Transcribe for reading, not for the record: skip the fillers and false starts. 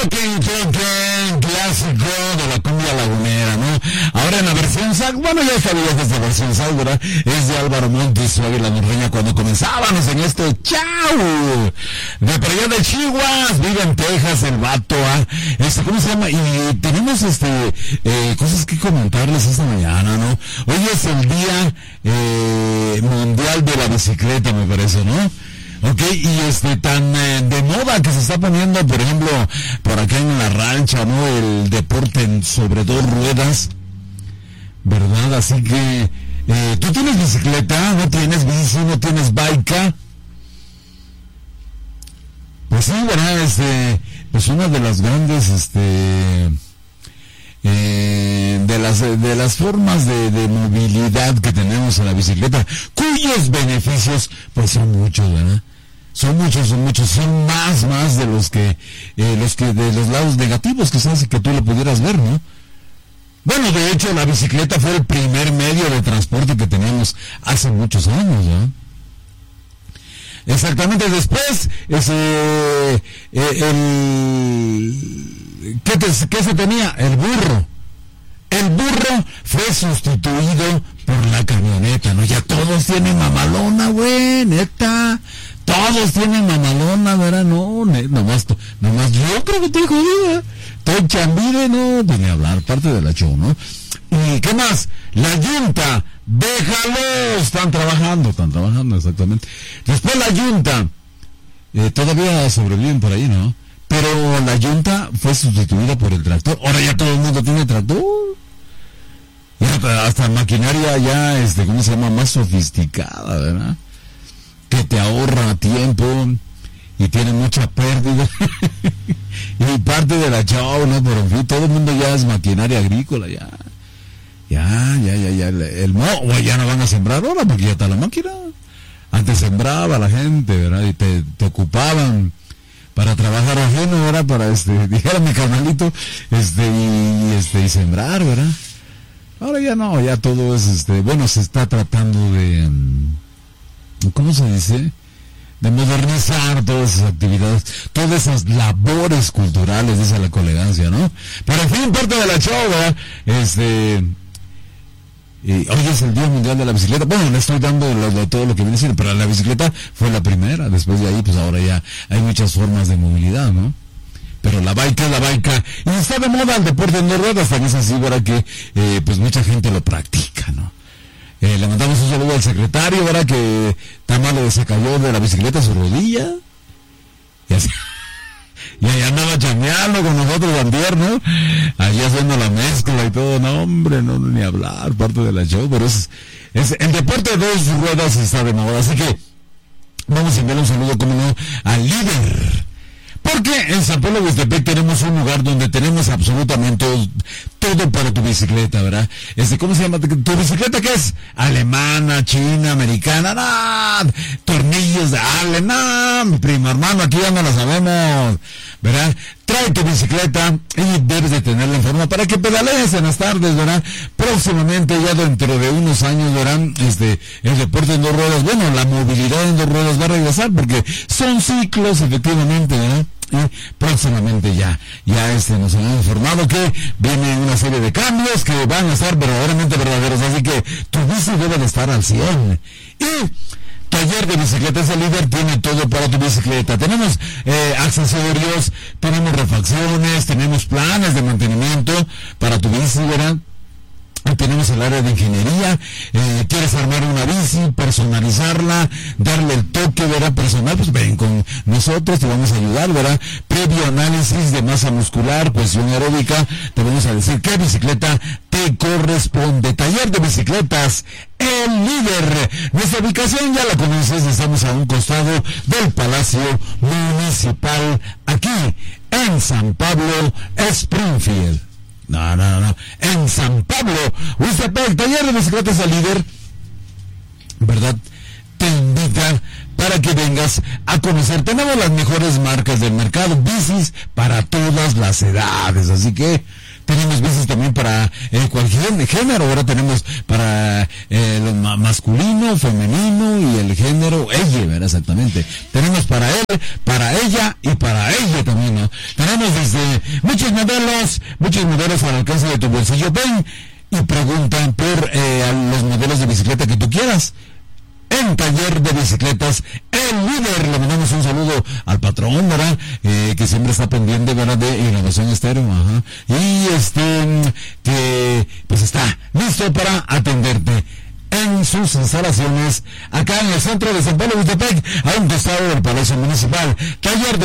Truquen, clásico de la cumbia lagunera, ¿no? Ahora en la versión SAG, bueno, ya sabías que esta versión SAG, ¿verdad? Es de Álvaro Montes, su Águila Norteña, cuando comenzábamos en esto, ¡chao! De por allá de Chihuahua, vive en Texas, el vato, ¿cómo se llama? Y tenemos, cosas que comentarles esta mañana, ¿no? Hoy es el Día Mundial de la Bicicleta, me parece, ¿no? Ok, y tan de moda que se está poniendo, por ejemplo, por acá en la rancha, ¿no? El deporte sobre dos ruedas, ¿verdad? Así que, ¿tú tienes bicicleta? ¿No tienes bici? ¿No tienes bike? Pues sí, ¿verdad? Pues una de las grandes, de las formas de movilidad que tenemos en la bicicleta, cuyos beneficios pues son muchos, ¿verdad? Son muchos, son más de los que de los lados negativos que sabes que tú lo pudieras ver, ¿no? Bueno, de hecho la bicicleta fue el primer medio de transporte que teníamos hace muchos años, ¿no? Exactamente, después ¿qué se tenía? El burro. El burro fue sustituido por la camioneta, ¿no? Ya todos tienen mamalona, güey, neta. Todos tienen mamalona, ¿verdad? No, nomás yo creo que estoy jodida. Estoy chambide, no, pues ni hablar, parte de la show, ¿no? ¿Y qué más? La yunta, déjalo, están trabajando, exactamente. Después la yunta, todavía sobreviven por ahí, ¿no? Pero la yunta fue sustituida por el tractor. Ahora ya todo el mundo tiene tractor. Ya hasta maquinaria ya, ¿cómo se llama? Más sofisticada, ¿verdad? Que te ahorra tiempo y tiene mucha pérdida. Y parte de la show, ¿no? Pero en fin, todo el mundo ya es maquinaria agrícola, ya. Ya, ya no van a sembrar ahora porque ya está la máquina. Antes sembraba la gente, ¿verdad? Y te ocupaban para trabajar ajeno, ¿verdad? Para, dijera mi carnalito, y sembrar, ¿verdad? Ahora ya no, ya todo es, bueno, se está tratando de, ¿cómo se dice? De modernizar todas esas actividades, todas esas labores culturales, dice la colegancia, ¿no? Pero en fin, parte de la show, ¿verdad? Hoy es el Día Mundial de la Bicicleta. Bueno, le estoy dando todo lo que viene siendo, pero la bicicleta fue la primera. Después de ahí, pues ahora ya hay muchas formas de movilidad, ¿no? Pero la bike. Y está de moda el deporte en dos ruedas, también es así, ¿verdad? Que, pues mucha gente lo practica, ¿no? Le mandamos un saludo al secretario, ¿verdad? Que tan malo se cayó de la bicicleta a su rodilla. Y así. Y ahí andaba chameando con nosotros antier, ¿no? Allí haciendo la mezcla y todo, no, hombre, no, ni hablar, parte de la show, pero es el deporte de dos ruedas está de moda, así que vamos a enviarle un saludo, como no, al líder. Porque en San Pablo Huastepec tenemos un lugar donde tenemos absolutamente todo para tu bicicleta, ¿verdad? ¿Cómo se llama? ¿Tu bicicleta qué es? Alemana, china, americana, no, tornillos de Allen, no, mi primo hermano, aquí ya no la sabemos, ¿verdad? Trae tu bicicleta y debes de tenerla en forma para que pedalees en las tardes, ¿verdad? Próximamente, ya dentro de unos años, verán, el deporte en dos ruedas, bueno, la movilidad en dos ruedas va a regresar porque son ciclos, efectivamente, ¿verdad? Y próximamente ya nos han informado que viene una serie de cambios que van a estar verdaderamente verdaderos, así que tu bici debe de estar al 100. Y Taller de Bicicletas El Líder tiene todo para tu bicicleta. Tenemos accesorios, tenemos refacciones, tenemos planes de mantenimiento para tu bici, ¿verdad? Tenemos el área de ingeniería, quieres armar una bici, personalizarla, darle el toque, ¿verdad? Personal, pues ven con nosotros, te vamos a ayudar, ¿verdad? Previo análisis de masa muscular, cuestión aeróbica, te vamos a decir qué bicicleta te corresponde. Taller de Bicicletas El Líder. Nuestra ubicación ya la conoces, estamos a un costado del Palacio Municipal, aquí en San Pablo, Springfield. No. En San Pablo, Huastepec, Taller de Bicicletas El Líder, ¿verdad? Te invita para que vengas a conocer. Tenemos las mejores marcas del mercado, bicis para todas las edades. Así que tenemos bicis también para cualquier género, ahora tenemos para lo masculino, femenino y el género ella, ¿verdad? Exactamente. Tenemos para él, para ella y para ella también, ¿no? Tenemos desde muchos modelos al alcance de tu bolsillo. Ven y preguntan por los modelos de bicicleta que tú quieras. En Taller de Bicicletas El Líder, le mandamos un saludo al patrón, ¿verdad? Que siempre está pendiente, ¿verdad? De Innovación Estéreo, ajá. Y que pues está listo para atenderte en sus instalaciones acá en el centro de San Pablo, Huitepec, a un costado del Palacio Municipal. Taller de